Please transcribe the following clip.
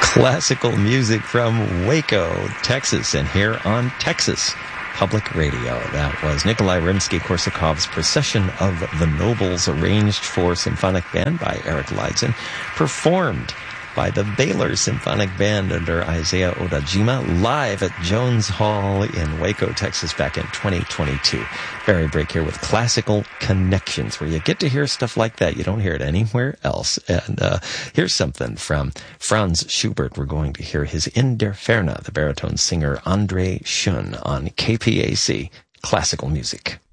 Classical music from Waco, Texas, and here on Texas Public Radio. That was Nikolai Rimsky-Korsakov's Procession of the Nobles, arranged for symphonic band by Eric Leidzén, performed by the Baylor Symphonic Band under Isaiah Odajima, live at Jones Hall in Waco, Texas, back in 2022. Barry Break here with Classical Connections, where you get to hear stuff like that. You don't hear it anywhere else. And here's something from Franz Schubert. We're going to hear his In der Ferne, the baritone singer Andre Schön on KPAC Classical Music.